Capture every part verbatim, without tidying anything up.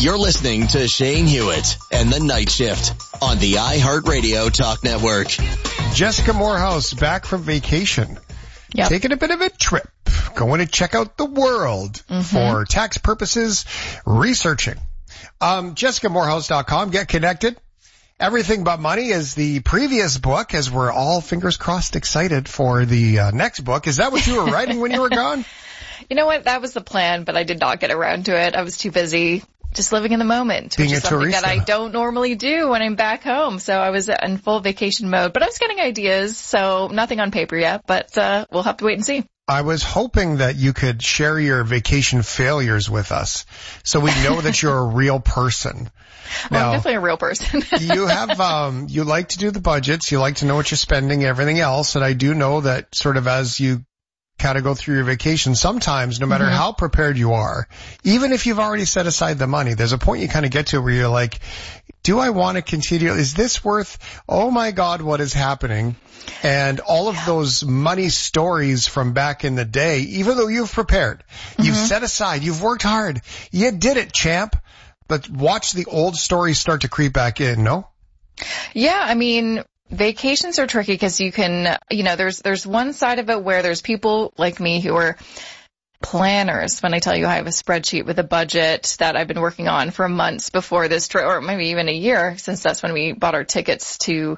You're listening to Shane Hewitt and the Night Shift on the iHeartRadio Talk Network. Jessica Morehouse back from vacation. Yep. Taking a bit of a trip. Going to check out the world mm-hmm. for tax purposes, researching. Um, Jessica Morehouse dot com. Get connected. Everything But Money is the previous book, as we're all, fingers crossed, excited for the uh, next book. Is that what you were writing when you were gone? You know what? That was the plan, but I did not get around to it. I was too busy just living in the moment, Being which is something that I don't normally do when I'm back home. So I was in full vacation mode, but I was getting ideas, so nothing on paper yet, but uh, we'll have to wait and see. I was hoping that you could share your vacation failures with us so we know that you're a real person. Well, now, I'm definitely a real person. you have, um, you like to do the budgets, you like to know what you're spending, everything else, and I do know that sort of as you kind of go through your vacation, sometimes, no matter mm-hmm. how prepared you are, even if you've already set aside the money, there's a point you kind of get to where you're like, do I want to continue? Is this worth, oh my God, what is happening? And all of those money stories from back in the day, even though you've prepared, mm-hmm. you've set aside, you've worked hard, you did it, champ. But watch the old stories start to creep back in, no? Yeah, I mean, vacations are tricky because you can, you know, there's there's one side of it where there's people like me who are planners. When I tell you I have a spreadsheet with a budget that I've been working on for months before this trip, or maybe even a year, since that's when we bought our tickets to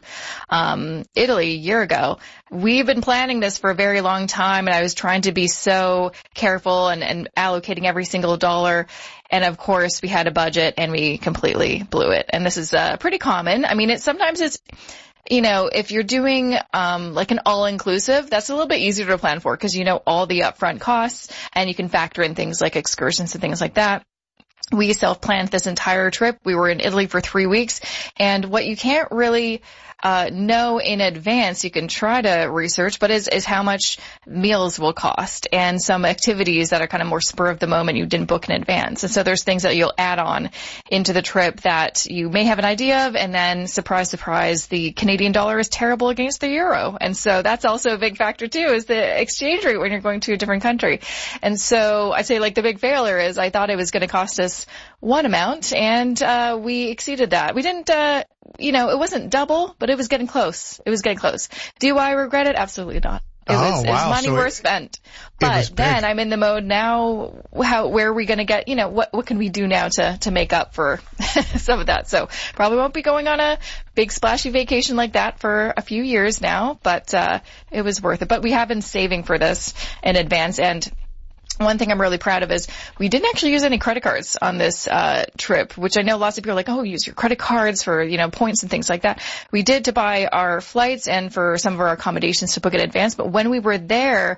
um Italy a year ago. We've been planning this for a very long time, and I was trying to be so careful and, and allocating every single dollar. And of course, we had a budget and we completely blew it. And this is uh, pretty common. I mean, it sometimes it's, you know, if you're doing um like an all-inclusive, that's a little bit easier to plan for because you know all the upfront costs and you can factor in things like excursions and things like that. We self-planned this entire trip. We were in Italy for three weeks. And what you can't really uh know in advance, you can try to research, but is, is how much meals will cost and some activities that are kind of more spur of the moment you didn't book in advance. And so there's things that you'll add on into the trip that you may have an idea of, and then surprise, surprise, the Canadian dollar is terrible against the euro. And so that's also a big factor too, is the exchange rate when you're going to a different country. And so I'd say like the big failure is I thought it was going to cost us one amount and uh we exceeded that. We didn't, uh you know, it wasn't double, but it was getting close. It was getting close. Do I regret it? Absolutely not. It oh, was, wow. it was money so well it, spent. But then I'm in the mode now, how, where are we going to get, you know, what, what can we do now to, to make up for some of that? So probably won't be going on a big splashy vacation like that for a few years now, but, uh, it was worth it. But we have been saving for this in advance, and one thing I'm really proud of is we didn't actually use any credit cards on this uh trip, which I know lots of people are like, oh, use your credit cards for, you know, points and things like that. We did to buy our flights and for some of our accommodations to book in advance. But when we were there,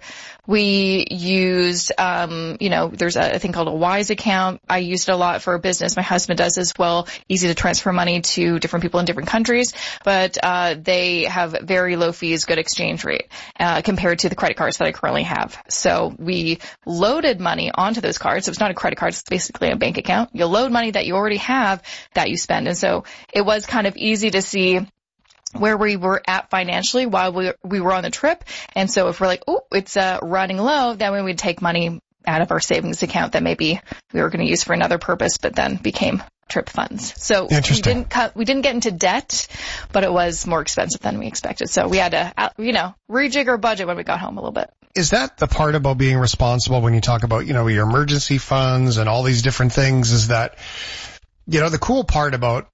we used, um, you know, there's a, a thing called a Wise account. I used it a lot for business. My husband does as well. Easy to transfer money to different people in different countries. But uh they have very low fees, good exchange rate uh compared to the credit cards that I currently have. So we loaded money onto those cards. So it's not a credit card. It's basically a bank account. You load money that you already have that you spend. And so it was kind of easy to see where we were at financially while we, we were on the trip. And so if we're like, oh, it's uh, running low, then we would take money out of our savings account that maybe we were going to use for another purpose, but then became trip funds. So we didn't cut, we didn't get into debt, but it was more expensive than we expected. So we had to, you know, rejig our budget when we got home a little bit. Is that the part about being responsible when you talk about, you know, your emergency funds and all these different things, is that, you know, the cool part about,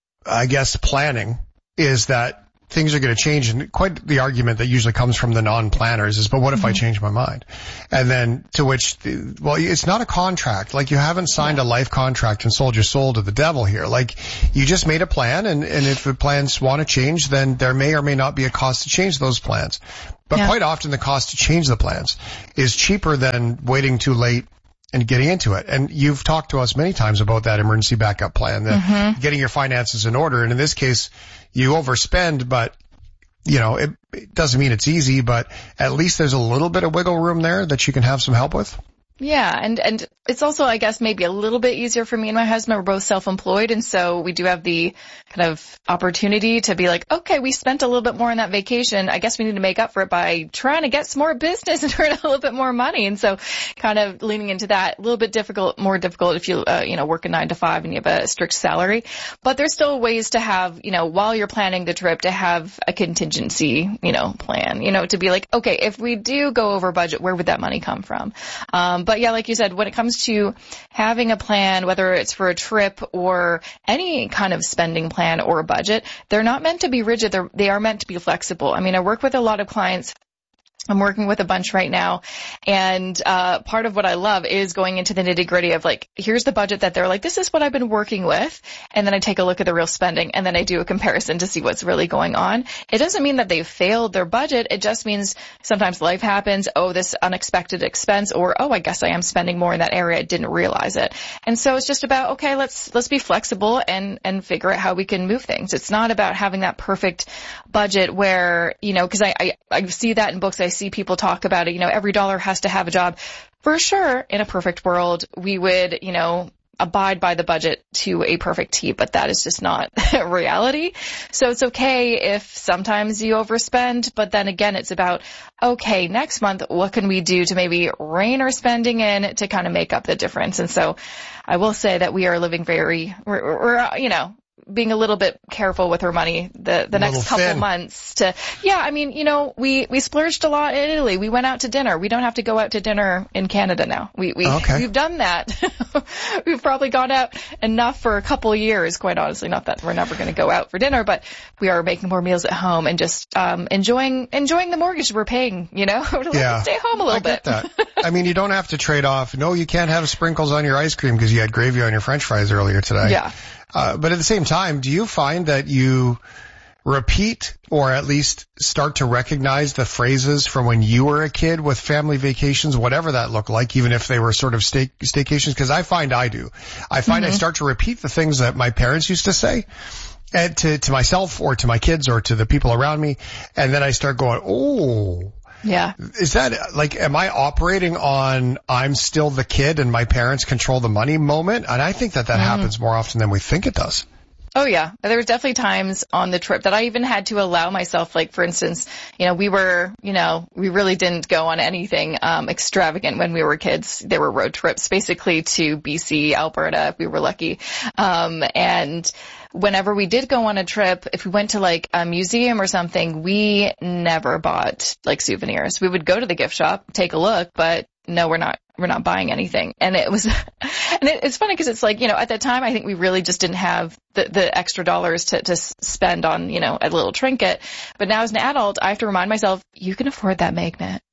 I guess, planning is that things are going to change, and quite the argument that usually comes from the non-planners is, but what if mm-hmm. I change my mind? And then to which, the, well, it's not a contract. Like, you haven't signed yeah. a life contract and sold your soul to the devil here. Like, you just made a plan, and, and if the plans want to change, then there may or may not be a cost to change those plans. But yeah. quite often the cost to change the plans is cheaper than waiting too late and getting into it. And you've talked to us many times about that emergency backup plan, that mm-hmm. getting your finances in order. And in this case, you overspend, but, you know, it, it doesn't mean it's easy, but at least there's a little bit of wiggle room there that you can have some help with. Yeah, and and it's also, I guess, maybe a little bit easier for me and my husband. We're both self-employed, and so we do have the kind of opportunity to be like, okay, we spent a little bit more on that vacation. I guess we need to make up for it by trying to get some more business and earn a little bit more money. And so kind of leaning into that, a little bit difficult, more difficult if you, uh, you know, work a nine to five and you have a strict salary. But there's still ways to have, you know, while you're planning the trip, to have a contingency, you know, plan, you know, to be like, okay, if we do go over budget, where would that money come from? Um, but yeah, like you said, when it comes to having a plan, whether it's for a trip or any kind of spending plan or a budget, they're not meant to be rigid. They're, they are meant to be flexible. I mean, I work with a lot of clients. I'm working with a bunch right now, and uh part of what I love is going into the nitty-gritty of like, here's the budget that they're like, this is what I've been working with, and then I take a look at the real spending, and then I do a comparison to see what's really going on. It doesn't mean that they've failed their budget. It just means sometimes life happens, oh, this unexpected expense, or oh, I guess I am spending more in that area, I didn't realize it. And so it's just about, okay, let's let's be flexible and and figure out how we can move things. It's not about having that perfect budget where, you know, because I, I I see that in books. I see people talk about it, you know, every dollar has to have a job. For sure, in a perfect world, we would, you know, abide by the budget to a perfect T, but that is just not reality. So it's okay if sometimes you overspend, but then again, it's about, okay, next month, what can we do to maybe rein our spending in to kind of make up the difference? And so I will say that we are living very, we're, we're you know, being a little bit careful with her money the, the next couple thin. months to, yeah, I mean, you know, we, we splurged a lot in Italy. We went out to dinner. We don't have to go out to dinner in Canada now. We, we, okay. we've done that. We've probably gone out enough for a couple of years, quite honestly. Not that we're never going to go out for dinner, but we are making more meals at home and just, um, enjoying, enjoying the mortgage we're paying, you know, we're like, yeah. stay home a little I get bit. that. I mean, you don't have to trade off. No, you can't have sprinkles on your ice cream because you had gravy on your French fries earlier today. Yeah. Uh, but at the same time, do you find that you repeat or at least start to recognize the phrases from when you were a kid with family vacations, whatever that looked like, even if they were sort of stay- staycations? Because I find I do. I find mm-hmm. I start to repeat the things that my parents used to say and to, to myself or to my kids or to the people around me. And then I start going, oh... Yeah. Is that like, am I operating on I'm still the kid and my parents control the money moment? And I think that that mm-hmm. happens more often than we think it does. Oh, yeah. There was definitely times on the trip that I even had to allow myself, like, for instance, you know, we were, you know, we really didn't go on anything um extravagant when we were kids. There were road trips basically to B C, Alberta, if we were lucky. Um and whenever we did go on a trip, if we went to like a museum or something, we never bought like souvenirs. We would go to the gift shop, take a look, but no, we're not, we're not buying anything. And it was, and it, it's funny because it's like, you know, at that time, I think we really just didn't have the, the extra dollars to, to spend on, you know, a little trinket. But now as an adult, I have to remind myself, you can afford that magnet.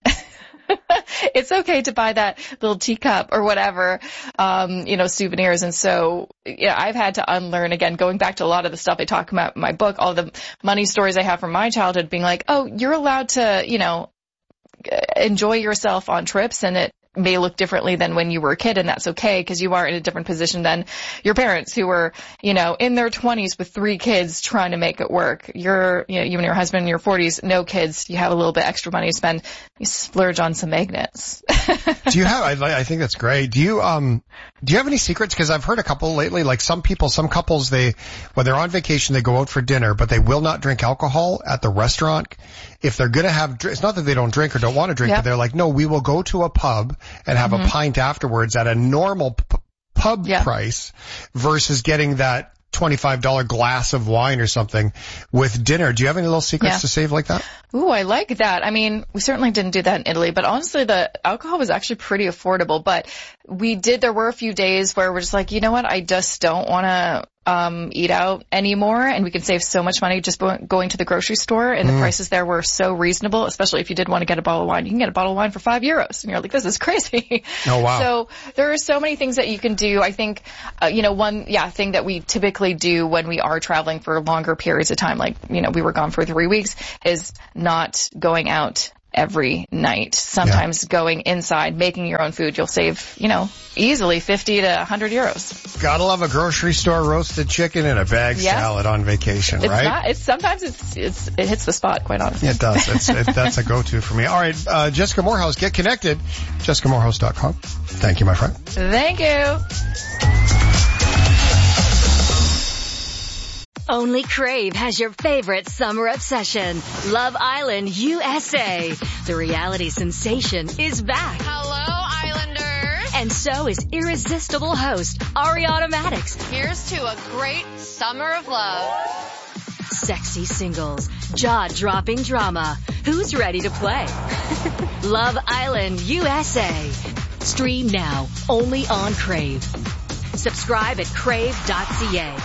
It's okay to buy that little teacup or whatever, um, you know, souvenirs. And so, yeah, I've had to unlearn again, going back to a lot of the stuff I talk about in my book, all the money stories I have from my childhood, being like, oh, you're allowed to, you know, enjoy yourself on trips, and it may look differently than when you were a kid, and that's okay because you are in a different position than your parents who were, you know, in their twenties with three kids trying to make it work. You're, you know, you and your husband in your forties, no kids, you have a little bit extra money to spend, you splurge on some magnets. Do you have, I, I think that's great. Do you, um, do you have any secrets? Because I've heard a couple lately, like some people, some couples, they, when they're on vacation, they go out for dinner, but they will not drink alcohol at the restaurant. If they're going to have, it's not that they don't drink or don't want to drink, yep. but they're like, no, we will go to a pub and have mm-hmm. a pint afterwards at a normal p- pub yeah. price versus getting that twenty-five dollars glass of wine or something with dinner. Do you have any little secrets yeah. to save like that? Ooh, I like that. I mean, we certainly didn't do that in Italy, but honestly, the alcohol was actually pretty affordable. But we did, there were a few days where we're just like, you know what, I just don't want to um eat out anymore, and we can save so much money just going to the grocery store, and mm. the prices there were so reasonable, especially if you did want to get a bottle of wine. You can get a bottle of wine for five euros, and you're like, this is crazy. Oh, wow. So there are so many things that you can do. I think, uh, you know, one, yeah, thing that we typically do when we are traveling for longer periods of time, like, you know, we were gone for three weeks, is not going out every night. Sometimes yeah. going inside, making your own food, you'll save, you know, easily fifty to one hundred euros. Gotta love a grocery store roasted chicken and a bag yeah. salad on vacation, it's right? Not, it's sometimes it's, it's, it hits the spot, quite honestly. It does. It's, it, that's a go-to for me. All right, uh, Jessica Moorhouse, get connected. Jessica Moorhouse dot com. Thank you, my friend. Thank you. Only Crave has your favorite summer obsession. Love Island U S A. The reality sensation is back. Hello, Islanders. And so is irresistible host Ariana Maddox. Here's to a great summer of love. Sexy singles, jaw-dropping drama. Who's ready to play? Love Island U S A. Stream now, only on Crave. Subscribe at crave dot c a.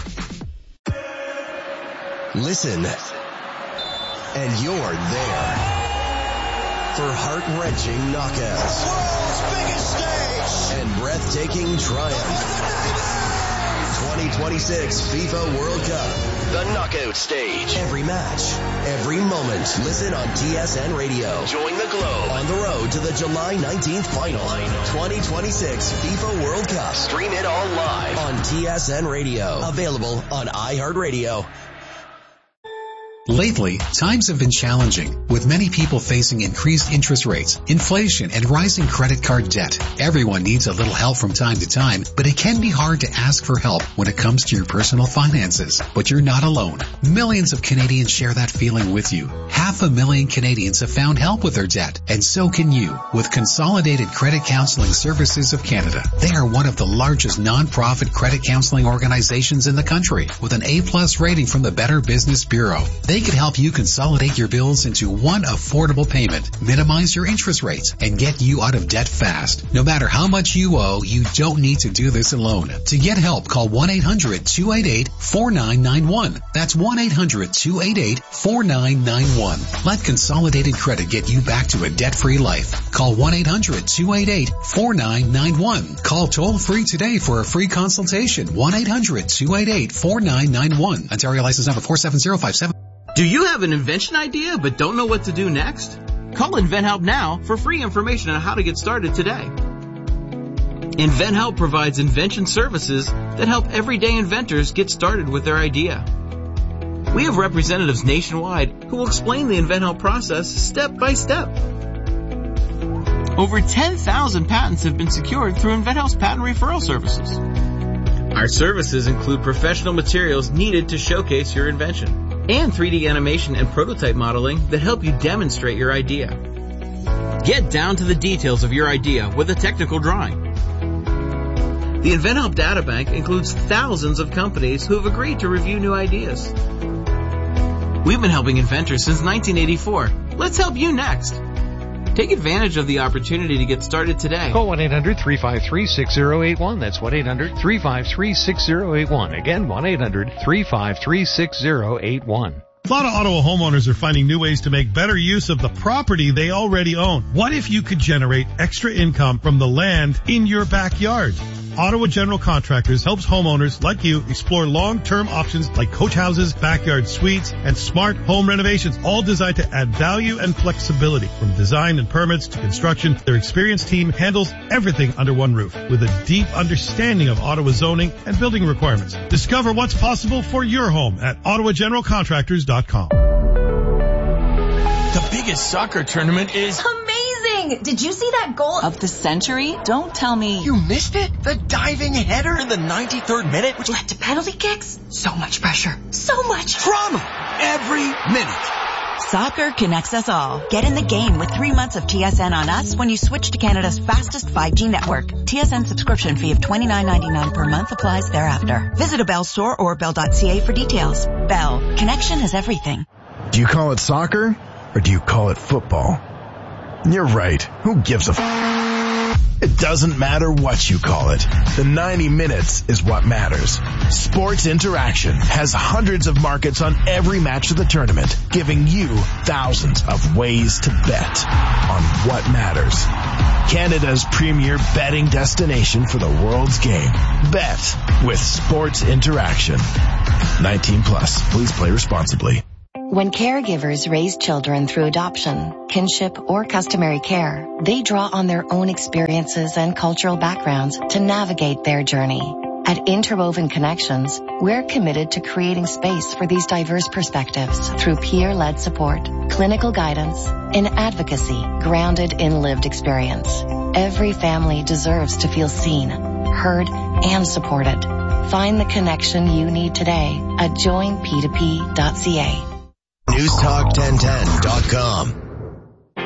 Listen, and you're there for heart-wrenching knockouts, world's biggest stage, and breathtaking triumph. twenty twenty-six FIFA World Cup, the knockout stage. Every match, every moment. Listen on T S N Radio. Join the Globe on the road to the July nineteenth final. twenty twenty-six FIFA World Cup. Stream it all live on T S N Radio. Available on iHeartRadio. Lately, times have been challenging, with many people facing increased interest rates, inflation, and rising credit card debt. Everyone needs a little help from time to time, but it can be hard to ask for help when it comes to your personal finances. But you're not alone. Millions of Canadians share that feeling with you. Half a million Canadians have found help with their debt, and so can you with Consolidated Credit Counseling Services of Canada. They are one of the largest non-profit credit counseling organizations in the country, with an A-plus rating from the Better Business Bureau. They can help you consolidate your bills into one affordable payment, minimize your interest rates, and get you out of debt fast. No matter how much you owe, you don't need to do this alone. To get help, call one eight hundred two eight eight four nine nine one. That's one eight hundred two eight eight four nine nine one. Let Consolidated Credit get you back to a debt-free life. Call one eight hundred two eight eight four nine nine one. Call toll-free today for a free consultation. one eight hundred two eight eight four nine nine one. Ontario license number four seven zero five seven. Do you have an invention idea but don't know what to do next? Call InventHelp now for free information on how to get started today. InventHelp provides invention services that help everyday inventors get started with their idea. We have representatives nationwide who will explain the InventHelp process step by step. Over ten thousand patents have been secured through InventHelp's patent referral services. Our services include professional materials needed to showcase your invention, and three D animation and prototype modeling that help you demonstrate your idea. Get down to the details of your idea with a technical drawing. The InventHelp Databank includes thousands of companies who have agreed to review new ideas. We've been helping inventors since nineteen eighty-four. Let's help you next. Take advantage of the opportunity to get started today. Call one eight hundred three five three six zero eight one. That's one eight hundred three five three six zero eight one. Again, one eight hundred three five three six zero eight one. A lot of Ottawa homeowners are finding new ways to make better use of the property they already own. What if you could generate extra income from the land in your backyard? Ottawa General Contractors helps homeowners like you explore long-term options like coach houses, backyard suites, and smart home renovations, all designed to add value and flexibility. From design and permits to construction, their experienced team handles everything under one roof with a deep understanding of Ottawa zoning and building requirements. Discover what's possible for your home at ottawa general contractors dot com. The biggest soccer tournament is amazing! Did you see that goal of the century? Don't tell me you missed it. The diving header in the ninety-third minute, which led to penalty kicks. So much pressure. So much drama. Every minute. Soccer connects us all. Get in the game with three months of T S N on us when you switch to Canada's fastest five G network. T S N subscription fee of twenty-nine ninety-nine per month applies thereafter. Visit a Bell store or bell dot c a for details. Bell. Connection is everything. Do you call it soccer or do you call it football? You're right. Who gives a f***? It doesn't matter what you call it. The ninety minutes is what matters. Sports Interaction has hundreds of markets on every match of the tournament, giving you thousands of ways to bet on what matters. Canada's premier betting destination for the world's game. Bet with Sports Interaction. nineteen plus. Please play responsibly. When caregivers raise children through adoption, kinship, or customary care, they draw on their own experiences and cultural backgrounds to navigate their journey. At Interwoven Connections, we're committed to creating space for these diverse perspectives through peer-led support, clinical guidance, and advocacy grounded in lived experience. Every family deserves to feel seen, heard, and supported. Find the connection you need today at join p two p dot c a. News Talk ten ten dot com.